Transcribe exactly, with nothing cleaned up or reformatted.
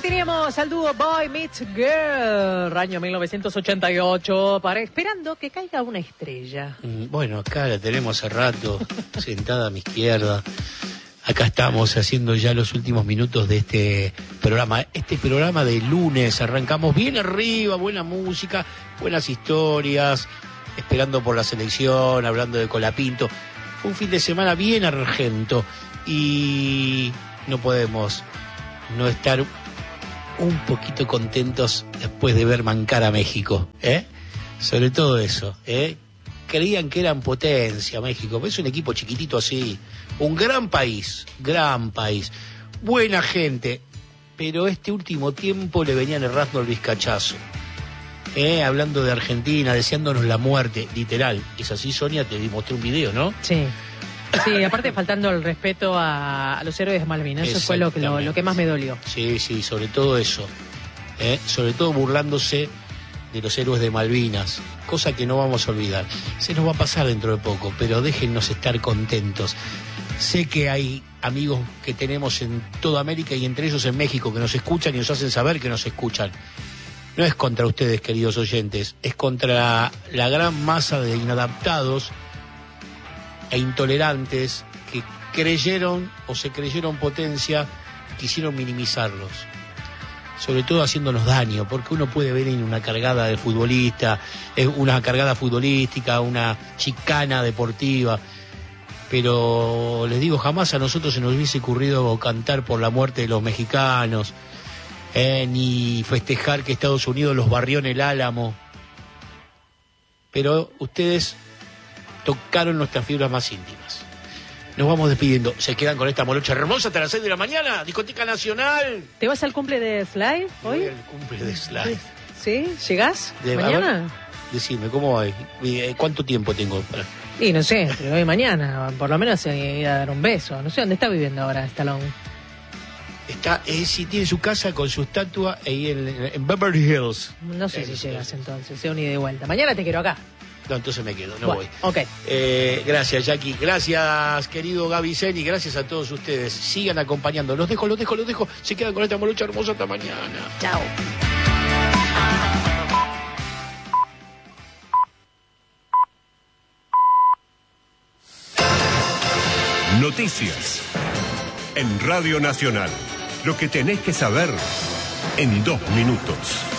teníamos al dúo Boy Meets Girl, año mil novecientos ochenta y ocho, para esperando que caiga una estrella. Bueno, acá la tenemos hace rato, sentada a mi izquierda. Acá estamos haciendo ya los últimos minutos de este programa. Este programa de lunes, arrancamos bien arriba, buena música, buenas historias, esperando por la selección, hablando de Colapinto. Fue un fin de semana bien argento y no podemos no estar un poquito contentos después de ver mancar a México, ¿eh? Sobre todo eso, ¿eh? Creían que eran potencia México, es un equipo chiquitito así, un gran país, gran país, buena gente, pero este último tiempo le venían errando el vizcachazo, ¿eh? Hablando de Argentina, deseándonos la muerte, literal. Es así, Sonia, te mostré un video, ¿no? Sí. Sí, aparte faltando el respeto a, a los héroes de Malvinas, eso fue lo que, lo, lo que más me dolió. Sí, sí, sobre todo eso, ¿eh? Sobre todo burlándose de los héroes de Malvinas, cosa que no vamos a olvidar. Se nos va a pasar dentro de poco, pero déjennos estar contentos. Sé que hay amigos que tenemos en toda América y entre ellos en México que nos escuchan y nos hacen saber que nos escuchan. No es contra ustedes, queridos oyentes, es contra la gran masa de inadaptados e intolerantes que creyeron o se creyeron potencia y quisieron minimizarlos, sobre todo haciéndonos daño, porque uno puede ver en una cargada de futbolista, una cargada futbolística, una chicana deportiva, pero les digo, jamás a nosotros se nos hubiese ocurrido cantar por la muerte de los mexicanos, eh, ni festejar que Estados Unidos los barrió en el Álamo, pero ustedes tocaron nuestras fibras más íntimas. Nos vamos despidiendo. Se quedan con esta morocha hermosa hasta las seis de la mañana. Discoteca Nacional. ¿Te vas al cumple de Sly hoy? Voy al cumple de Sly. ¿Sí? ¿Llegás de, mañana? Ver, decime, ¿cómo va? ¿Cuánto tiempo tengo para...? Y no sé, pero hoy mañana. Por lo menos ir a dar un beso. No sé dónde está viviendo ahora Stallone. Está, eh, sí, tiene su casa con su estatua ahí en, en Beverly Hills. No sé eh, si sí, llegas sí. entonces. Sea un ida y vuelta. Mañana te quiero acá. No, entonces me quedo, no bueno, voy. Ok. Eh, gracias, Jackie. Gracias, querido Gaby Zeni. Gracias a todos ustedes. Sigan acompañando. Los dejo, los dejo, los dejo. Se quedan con esta morocha hermosa hasta mañana. Chao. Noticias. En Radio Nacional. Lo que tenés que saber en dos minutos.